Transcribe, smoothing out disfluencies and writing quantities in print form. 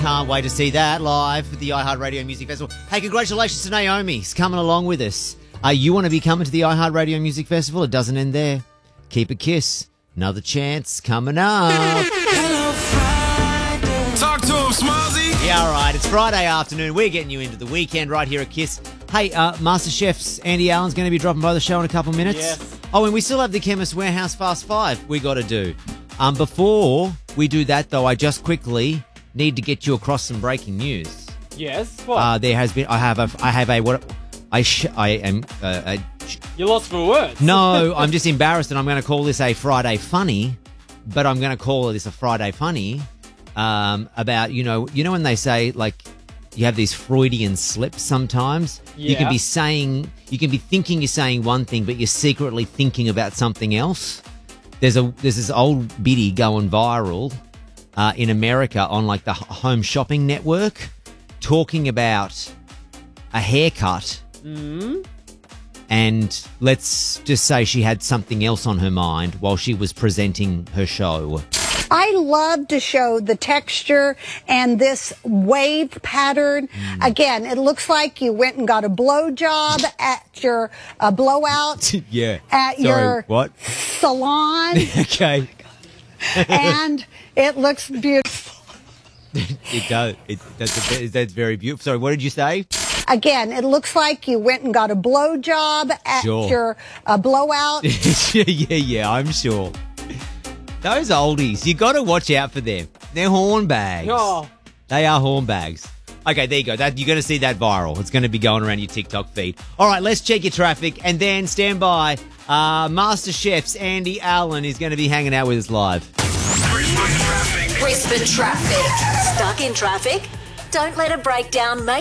Can't wait to see that live at the iHeartRadio Music Festival. Hey, congratulations to Naomi. He's coming along with us. You want to be coming to the iHeartRadio Music Festival? It doesn't end there. Keep a kiss. Another chance coming up. Hello, Friday. Talk to him, Smozzy. Yeah, all right. It's Friday afternoon. We're getting you into the weekend right here at Kiss. Hey, MasterChef's Andy Allen's going to be dropping by the show in a couple minutes. Yes. Oh, and we still have the Chemist Warehouse Fast Five we got to do. Before we do that, though, I just quickly need to get you across some breaking news. Yes. What? There has been. You're lost for words. No, I'm just embarrassed, and I'm going to call this a Friday Funny, but I'm going to call this a Friday Funny about, you know when they say, like, you have these Freudian slips sometimes? Yeah. You can be thinking you're saying one thing, but you're secretly thinking about something else. There's this old biddy going viral in America on, like, the Home Shopping Network talking about a haircut. Mm-hmm. And let's just say she had something else on her mind while she was presenting her show. I love to show the texture and this wave pattern. Again, it looks like you went and got a blowjob at your blowout. Yeah. At your what? salon. Okay. And it looks beautiful. It does. That's very beautiful. Sorry, what did you say? Again, it looks like you went and got a blowjob at your blowout. Yeah, I'm sure. Those oldies, you got to watch out for them. They're hornbags. Oh. They are hornbags. Okay, there you go. You're going to see that viral. It's going to be going around your TikTok feed. All right, let's check your traffic and then stand by. MasterChef's Andy Allen is going to be hanging out with us live. Brisbane traffic. Stuck in traffic? Don't let a breakdown make